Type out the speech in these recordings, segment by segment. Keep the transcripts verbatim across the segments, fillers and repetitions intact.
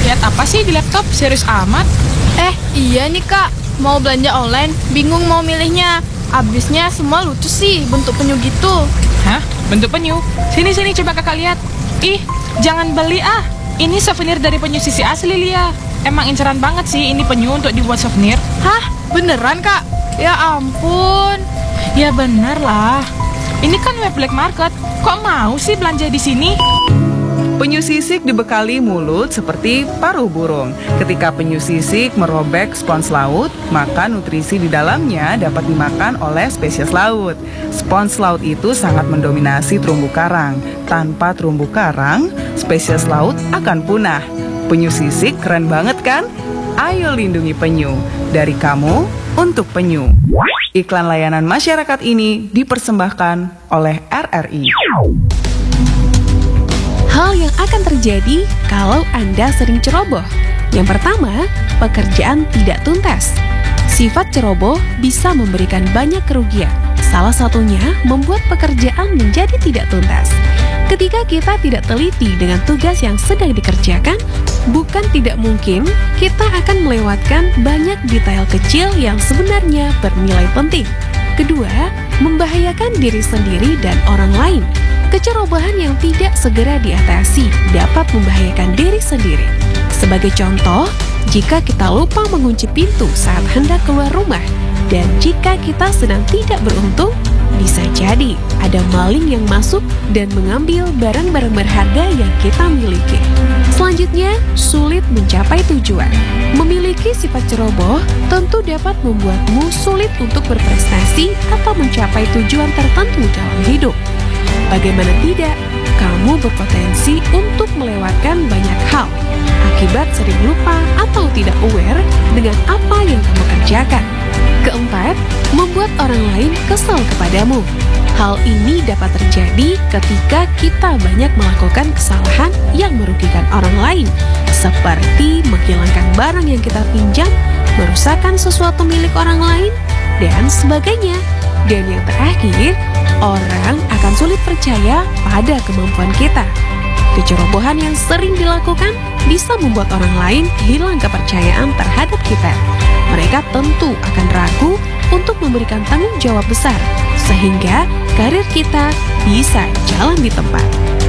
Lihat apa sih di laptop? Serius amat? Eh, iya nih Kak. Mau belanja online, bingung mau milihnya. Abisnya semua lucu sih, bentuk penyu gitu. Hah? Bentuk penyu? Sini-sini coba kakak lihat. Ih, jangan beli ah. Ini souvenir dari penyu sisi asli, Lia. Emang inceran banget sih ini penyu untuk dibuat souvenir. Hah? Beneran Kak? Ya ampun. Ya bener lah. Ini kan web black market. Kok mau sih belanja di sini? Penyu sisik dibekali mulut seperti paruh burung. Ketika penyu sisik merobek spons laut, maka nutrisi di dalamnya dapat dimakan oleh spesies laut. Spons laut itu sangat mendominasi terumbu karang. Tanpa terumbu karang, spesies laut akan punah. Penyu sisik keren banget kan? Ayo lindungi penyu. Dari kamu, untuk penyu. Iklan layanan masyarakat ini dipersembahkan oleh R R I. Hal yang akan terjadi kalau Anda sering ceroboh. Yang pertama, pekerjaan tidak tuntas. Sifat ceroboh bisa memberikan banyak kerugian. Salah satunya membuat pekerjaan menjadi tidak tuntas. Ketika kita tidak teliti dengan tugas yang sedang dikerjakan, bukan tidak mungkin kita akan melewatkan banyak detail kecil yang sebenarnya bernilai penting. Kedua, membahayakan diri sendiri dan orang lain. Kecerobohan yang tidak segera diatasi dapat membahayakan diri sendiri. Sebagai contoh, jika kita lupa mengunci pintu saat hendak keluar rumah, dan jika kita sedang tidak beruntung, bisa jadi ada maling yang masuk dan mengambil barang-barang berharga yang kita miliki. Selanjutnya, sulit mencapai tujuan. Memiliki sifat ceroboh tentu dapat membuatmu sulit untuk berprestasi atau mencapai tujuan tertentu dalam hidup. Bagaimana tidak, kamu berpotensi untuk melewatkan banyak hal akibat sering lupa atau tidak aware dengan apa yang kamu kerjakan. Keempat, membuat orang lain kesal kepadamu. Hal ini dapat terjadi ketika kita banyak melakukan kesalahan yang merugikan orang lain, seperti menghilangkan barang yang kita pinjam, merusakkan sesuatu milik orang lain, dan sebagainya. Dan yang terakhir, orang akan sulit percaya pada kemampuan kita. Kecerobohan yang sering dilakukan bisa membuat orang lain hilang kepercayaan terhadap kita. Mereka tentu akan ragu untuk memberikan tanggung jawab besar, sehingga karir kita bisa jalan di tempat.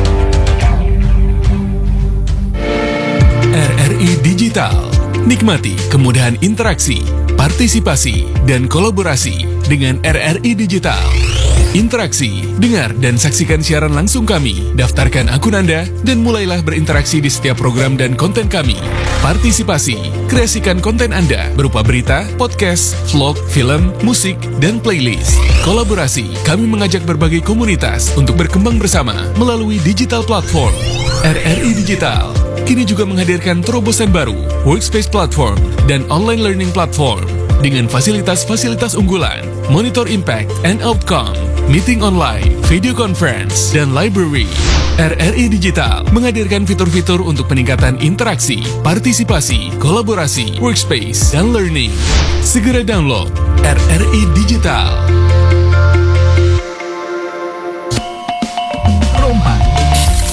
R R I Digital. Nikmati kemudahan interaksi, partisipasi, dan kolaborasi dengan R R I Digital. Interaksi, dengar dan saksikan siaran langsung kami, daftarkan akun Anda, dan mulailah berinteraksi di setiap program dan konten kami. Partisipasi, kreasikan konten Anda berupa berita, podcast, vlog, film, musik, dan playlist. Kolaborasi, kami mengajak berbagai komunitas untuk berkembang bersama melalui digital platform. R R I Digital kini juga menghadirkan terobosan baru, workspace platform, dan online learning platform dengan fasilitas-fasilitas unggulan, monitor impact and outcome, meeting online, video conference, dan library. R R I Digital menghadirkan fitur-fitur untuk peningkatan interaksi, partisipasi, kolaborasi, workspace, dan learning. Segera download R R I Digital.